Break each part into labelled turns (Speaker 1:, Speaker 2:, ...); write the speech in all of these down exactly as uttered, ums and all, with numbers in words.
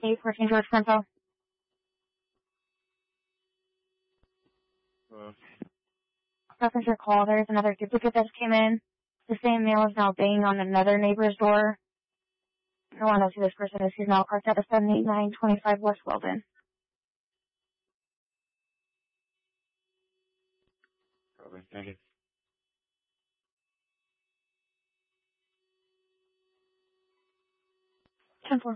Speaker 1: eight fourteen George Frontal.
Speaker 2: Uh,
Speaker 1: Reference your call. There's another duplicate that came in. The same male is now banging on another neighbor's door. No one knows who this person is. He's now parked at the seven eight nine twenty-five West Weldon.
Speaker 2: Probably. Thank you.
Speaker 1: ten four.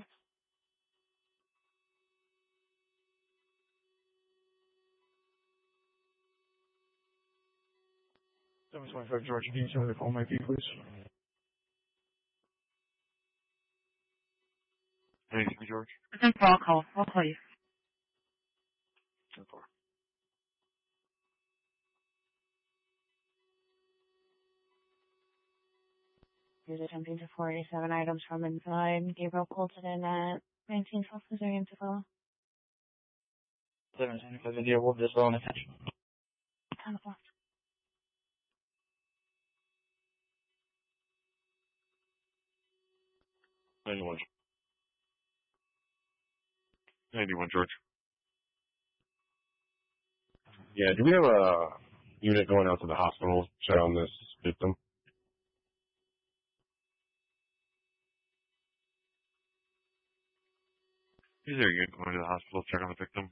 Speaker 3: seven twenty-five George, can you tell me the call might be, please?
Speaker 2: Anything, George?
Speaker 1: ten four, I'll call. I'll call you.
Speaker 2: ten four.
Speaker 1: Here's attempting to four eighty-seven items from inside. Gabriel Colton in at nineteen South Missouri in Tupelo.
Speaker 3: seven twenty-five India, we'll just roll an attention.
Speaker 1: ten four.
Speaker 2: ninety-one. ninety-one, George. Yeah, do we have a unit going out to the hospital to check on this victim? Is there a unit going to the hospital to check on the victim?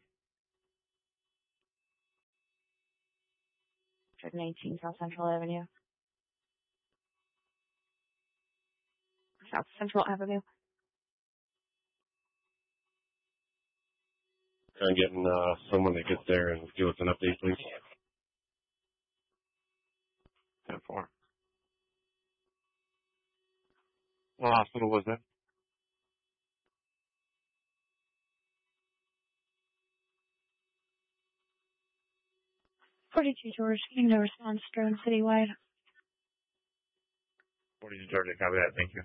Speaker 1: nineteen South Central Avenue. South Central Avenue.
Speaker 2: Kind of getting uh, someone that gets there and give us an update, please. ten four. What hospital was that?
Speaker 1: forty-two George, getting no response, drone citywide.
Speaker 2: forty-two George, copy that, thank you.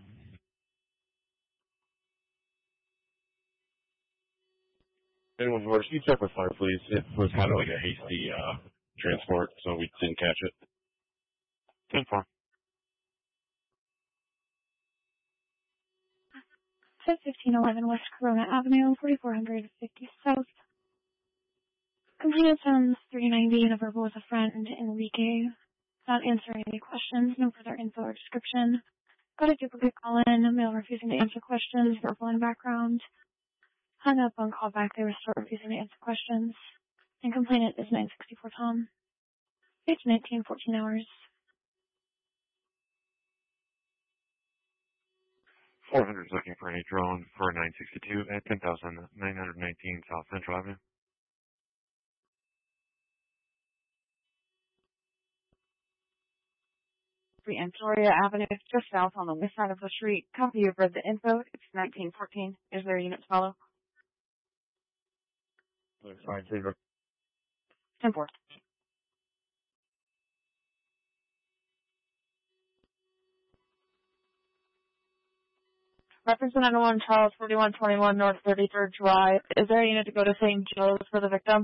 Speaker 2: Anyone, George, can you check with fire, please? It was kind of like a hasty uh, transport, so we didn't catch it. ten four.
Speaker 1: fifteen eleven West Corona Avenue, forty-four fifty South. Completed sends three ninety and a verbal with a friend, Enrique. Not answering any questions, no further info or description. Got a duplicate call in, a male refusing to answer questions, verbal in background. Hung up on callback, they were still refusing to answer questions. And complainant is nine sixty-four Tom. Page nineteen, fourteen hours.
Speaker 2: four hundred is looking for any drone for nine sixty-two at ten thousand nine hundred nineteen South Central Avenue.
Speaker 1: And Gloria Avenue, just south on the west side of the street. Copy, you've read the info. It's nineteen fourteen. Is there a unit to follow?
Speaker 2: Fine, Fever.
Speaker 1: ten four. Reference nine oh one Charles, forty-one twenty-one North thirty-third Drive. Is there a unit to go to Saint Joe's for the victim?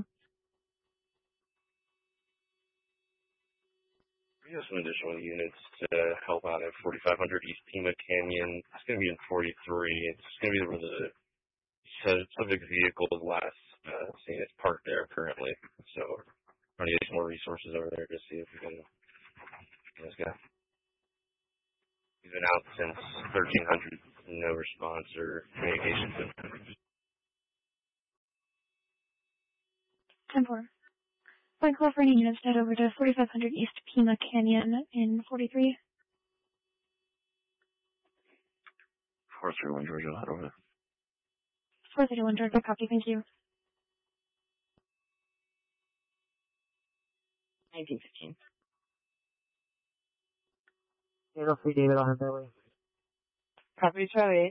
Speaker 2: We have some additional units to help out at forty-five hundred East Pima Canyon. It's going to be in forty-three. It's going to be where the subject vehicle is last uh, seen. It's parked there currently. So we're trying to get some more resources over there to see if we can get this guy. He's been out since thirteen hundred. No response or communication.
Speaker 1: ten four. Point call for any units to head over to forty-five hundred East Pima Canyon in forty-three.
Speaker 2: four three one Georgia, head over there.
Speaker 1: four thirty-one Georgia, copy, thank you. nineteen fifteen.
Speaker 4: Zero three David on their way.
Speaker 1: Copy, Charlie.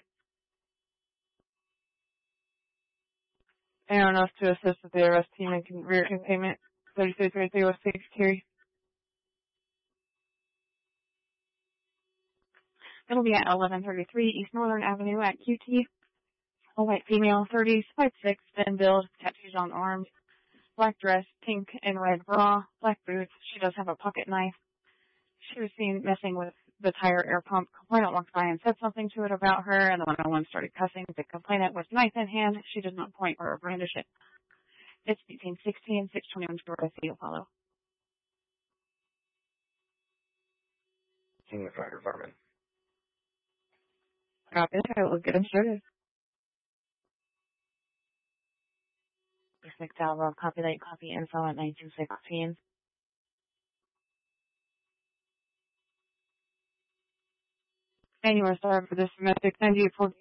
Speaker 1: Anyone else to assist with the arrest team and con- rear containment? thirty-three thirty-three West six Carry. It'll be at eleven thirty-three East Northern Avenue at Q T. A white female, thirty, five six, thin build, tattoos on arms, black dress, pink and red bra, black boots. She does have a pocket knife. She was seen messing with
Speaker 5: the tire air pump. Complainant walked by and said something to it about her, and the one oh one started cussing. The complainant with knife in hand. She did not point or brandish it. It's eighteen sixteen, six twenty-one Georgia City, follow.
Speaker 2: Team the fire department.
Speaker 5: Copy. I will get him started.
Speaker 6: Miss McDowell, copy that. Copy info at nineteen sixteen.
Speaker 5: And you are sorry for this domestic ninety-eight forty.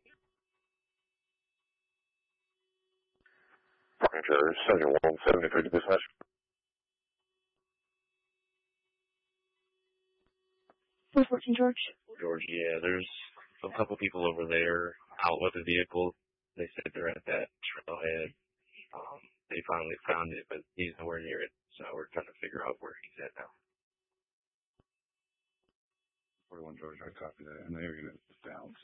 Speaker 7: Roger, Sergeant one seventy-three to dispatch.
Speaker 1: four fourteen George.
Speaker 2: George, yeah, there's a couple people over there out with the vehicle. They said they're at that trailhead. Um, they finally found it, but he's nowhere near it. So we're trying to figure out where he's at now.
Speaker 7: forty-one George, I copy that. And the area is down